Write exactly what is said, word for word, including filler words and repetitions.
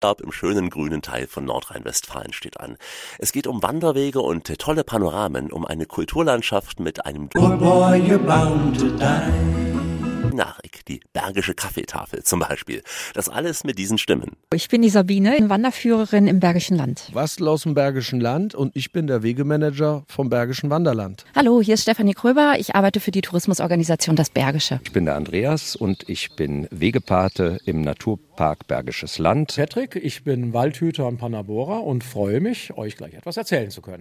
Urlaub im schönen grünen Teil von Nordrhein-Westfalen steht an. Es geht um Wanderwege und tolle Panoramen, um eine Kulturlandschaft mit einem Poor boy, you're bound to die. Narik, die Bergische Kaffeetafel zum Beispiel. Das alles mit diesen Stimmen. Ich bin die Sabine, Wanderführerin im Bergischen Land. Wastl aus dem Bergischen Land und ich bin der Wegemanager vom Bergischen Wanderland. Hallo, hier ist Stefanie Kröber. Ich arbeite für die Tourismusorganisation Das Bergische. Ich bin der Andreas und ich bin Wegepate im Naturpark Bergisches Land. Patrick, ich bin Waldhüter in Panabora und freue mich, euch gleich etwas erzählen zu können.